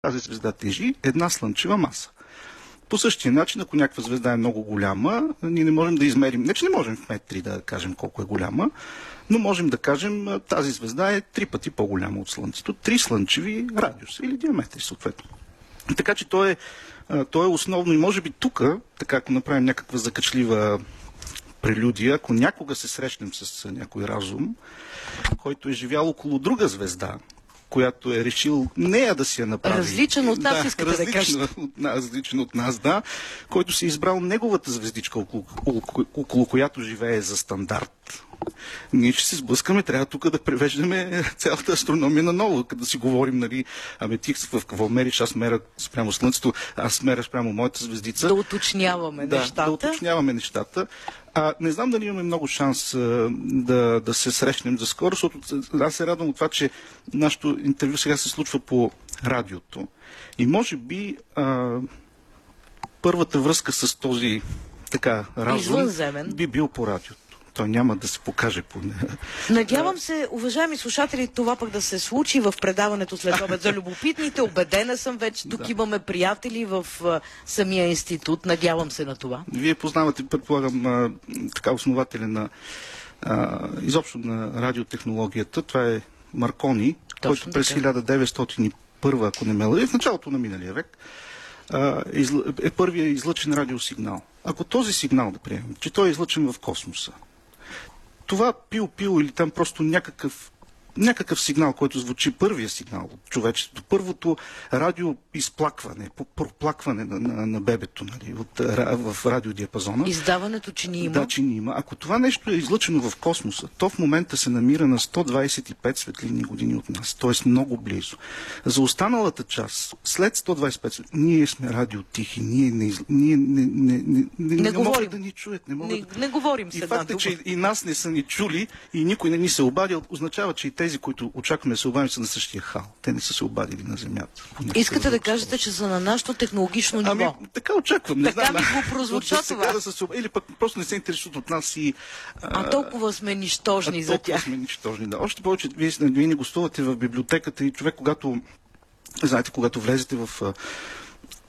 Тази звезда тежи една слънчева маса. По същия начин, ако някаква звезда е много голяма, ние не можем да измерим, не че не можем в метри да кажем колко е голяма, но можем да кажем, тази звезда е 3 пъти по-голяма от Слънцето. 3 слънчеви радиуса или диаметри съответно. Така че то е основно и може би тук, така ако направим някаква закачлива прелюдия, ако някога се срещнем с някой разум, който е живял около друга звезда, която е решил нея да си я направи. Различен от нас, искате да кажете. Различен от нас, да. Който си избрал неговата звездичка, около която живее за стандарт. Ние ще се сблъскаме, трябва тук да превеждаме цялата астрономия наново, като да си говорим, нали, ти в какво мериш, аз меря спрямо Слънцето, аз меря спрямо моята звездица. Да уточняваме нещата. Да уточняваме нещата. Не знам дали имаме много шанс да се срещнем за скоро, защото аз се радвам от това, че нашето интервю сега се случва по радиото. И може би първата връзка с този разум би бил по радиото. Той няма да се покаже по нея. Надявам се, уважаеми слушатели, това пък да се случи в предаването след обед за любопитните. Убедена съм вече. Тук имаме приятели в самия институт. Надявам се на това. Вие познавате, предполагам, основателя на изобщо на радиотехнологията. Това е Маркони, който през 1901, ако не ме лъжа, в началото на миналия век, е първият излъчен радиосигнал. Ако този сигнал, да приемем, че той е излъчен в космоса, това пил или там просто някакъв сигнал, който звучи, първия сигнал от човечеството, първото радиоизплакване, проплакване на бебето, нали, в радиодиапазона. Издаването, че ни има. Да, че ни има. Ако това нещо е излъчено в космоса, то в момента се намира на 125 светлинни години от нас, т.е. много близо. За останалата част, след 125 ние сме радиотихи, ние не могат да ни чуят. Не говорим се. И факт е, че и нас не са ни чули и никой не ни се обадил, означава, че и тези, които очакваме да се обадим, са на същия хал. Те не са се обадили на Земята. Искате да кажете, че са на нашето технологично ниво? Така очаквам. Не така знам. ми го прозвуча това. Или пък просто не се интересуват от нас и... толкова сме нищожни за тях. Толкова сме нищожни, да. Още повече, вие не гостувате в библиотеката и човек, когато влезете в